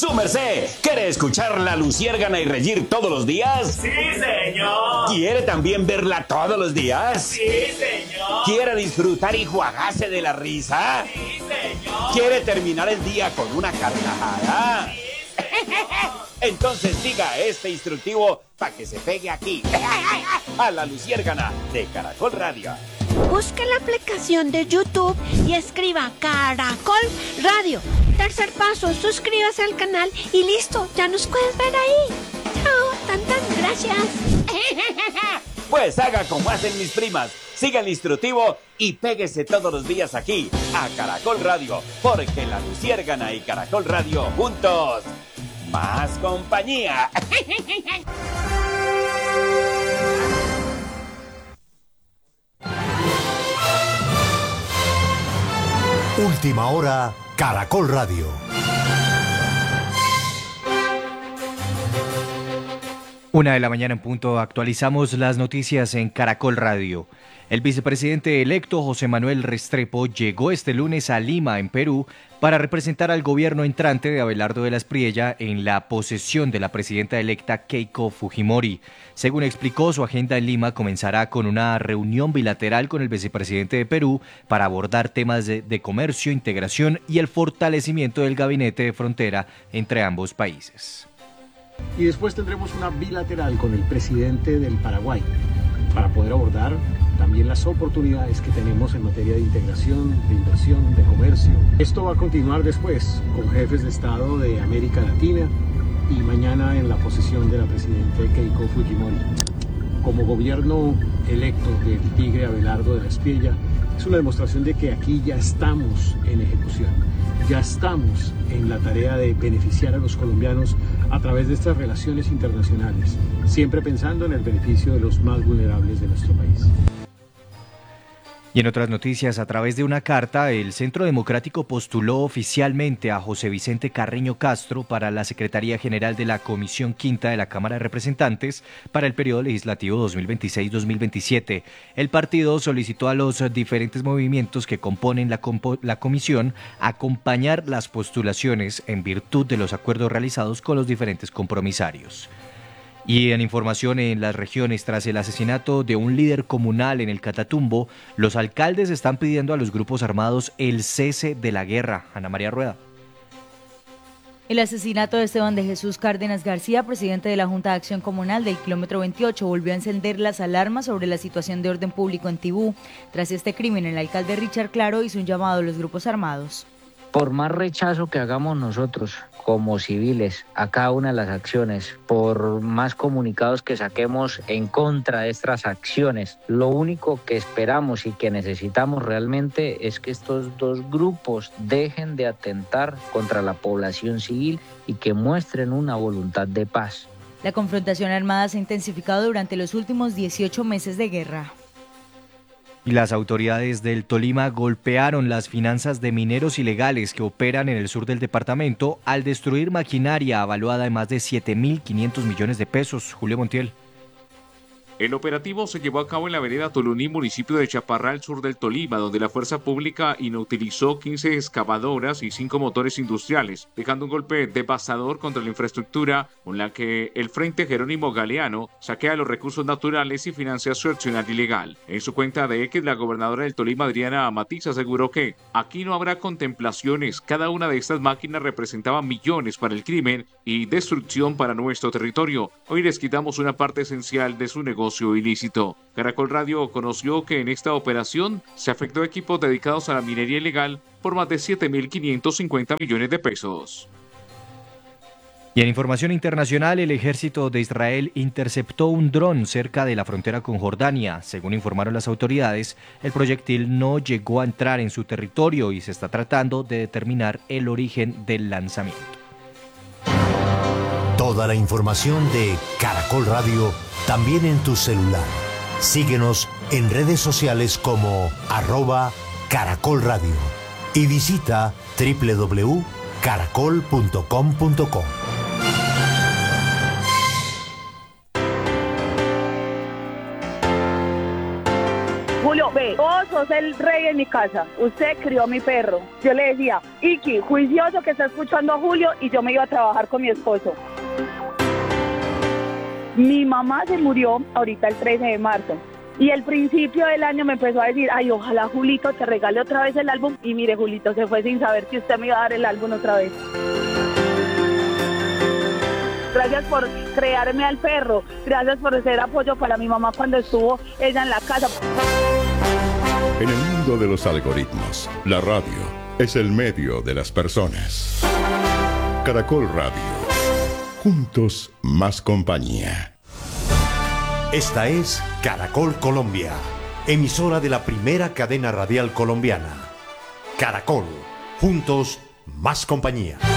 ¡Su merced! ¿Quiere escuchar La Luciérgana y reír todos los días? ¡Sí, señor! ¿Quiere también verla todos los días? ¡Sí, señor! ¿Quiere disfrutar y juagarse de la risa? ¡Sí, señor! ¿Quiere terminar el día con una carcajada? ¡Sí, señor! Entonces siga este instructivo para que se pegue aquí, a La Luciérgana de Caracol Radio. Busque la aplicación de YouTube y escriba Caracol Radio. Tercer paso, suscríbase al canal y listo, ya nos puedes ver ahí. Chao, tantas gracias. Pues haga como hacen mis primas, siga el instructivo y péguese todos los días aquí, a Caracol Radio, porque La Luciérgana y Caracol Radio juntos, más compañía. Última hora, Caracol Radio. Una de la mañana en punto, actualizamos las noticias en Caracol Radio. El vicepresidente electo José Manuel Restrepo llegó este lunes a Lima, en Perú, para representar al gobierno entrante de Abelardo de la Espriella en la posesión de la presidenta electa Keiko Fujimori. Según explicó, su agenda en Lima comenzará con una reunión bilateral con el vicepresidente de Perú para abordar temas de comercio, integración y el fortalecimiento del gabinete de frontera entre ambos países. Y después tendremos una bilateral con el presidente del Paraguay para poder abordar también las oportunidades que tenemos en materia de integración, de inversión, de comercio. Esto va a continuar después con jefes de Estado de América Latina y mañana en la posesión de la presidenta Keiko Fujimori. Como gobierno electo del tigre Abelardo de la Espriella, es una demostración de que aquí ya estamos en ejecución, ya estamos en la tarea de beneficiar a los colombianos a través de estas relaciones internacionales, siempre pensando en el beneficio de los más vulnerables de nuestro país. Y en otras noticias, a través de una carta, el Centro Democrático postuló oficialmente a José Vicente Carreño Castro para la Secretaría General de la Comisión Quinta de la Cámara de Representantes para el periodo legislativo 2026-2027. El partido solicitó a los diferentes movimientos que componen la comisión acompañar las postulaciones en virtud de los acuerdos realizados con los diferentes compromisarios. Y en información en las regiones, tras el asesinato de un líder comunal en el Catatumbo, los alcaldes están pidiendo a los grupos armados el cese de la guerra. Ana María Rueda. El asesinato de Esteban de Jesús Cárdenas García, presidente de la Junta de Acción Comunal del kilómetro 28, volvió a encender las alarmas sobre la situación de orden público en Tibú. Tras este crimen, el alcalde Richard Claro hizo un llamado a los grupos armados. Por más rechazo que hagamos nosotros como civiles a cada una de las acciones, por más comunicados que saquemos en contra de estas acciones, lo único que esperamos y que necesitamos realmente es que estos dos grupos dejen de atentar contra la población civil y que muestren una voluntad de paz. La confrontación armada se ha intensificado durante los últimos 18 meses de guerra. Y las autoridades del Tolima golpearon las finanzas de mineros ilegales que operan en el sur del departamento al destruir maquinaria avaluada en más de 7.500 millones de pesos. Julio Montiel. El operativo se llevó a cabo en la vereda Toluní, municipio de Chaparral, sur del Tolima, donde la fuerza pública inutilizó 15 excavadoras y 5 motores industriales, dejando un golpe devastador contra la infraestructura con la que el Frente Jerónimo Galeano saquea los recursos naturales y financia su accionar ilegal. En su cuenta de X, la gobernadora del Tolima, Adriana Matiz, aseguró que aquí no habrá contemplaciones. Cada una de estas máquinas representaba millones para el crimen y destrucción para nuestro territorio. Hoy les quitamos una parte esencial de su negocio ilícito. Caracol Radio conoció que en esta operación se afectó equipos dedicados a la minería ilegal por más de 7.550 millones de pesos. Y en información internacional, el ejército de Israel interceptó un dron cerca de la frontera con Jordania. Según informaron las autoridades, el proyectil no llegó a entrar en su territorio y se está tratando de determinar el origen del lanzamiento. Toda la información de Caracol Radio también en tu celular. Síguenos en redes sociales como @Caracol Radio y visita www.caracol.com.co. Julio, ve, todos sos el rey en mi casa, usted crió a mi perro. Yo le decía, Iki, juicioso que está escuchando a Julio, y yo me iba a trabajar con mi esposo. Mi mamá se murió ahorita el 13 de marzo. Y el principio del año me empezó a decir, ay, ojalá Julito te regale otra vez el álbum. Y mire, Julito se fue sin saber que usted me iba a dar el álbum otra vez. Gracias por crearme al perro. Gracias por ser apoyo para mi mamá cuando estuvo ella en la casa. En el mundo de los algoritmos, la radio es el medio de las personas. Caracol Radio. Juntos, más compañía. Esta es Caracol Colombia, emisora de la primera cadena radial colombiana. Caracol, juntos, más compañía.